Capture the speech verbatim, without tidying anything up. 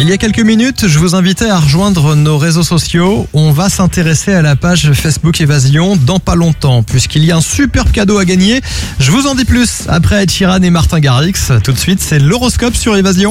Il y a quelques minutes, je vous invitais à rejoindre nos réseaux sociaux. On va s'intéresser à la page Facebook Évasion dans pas longtemps, puisqu'il y a un superbe cadeau à gagner. Je vous en dis plus après Ed Sheeran et Martin Garrix. Tout de suite, c'est l'horoscope sur Évasion.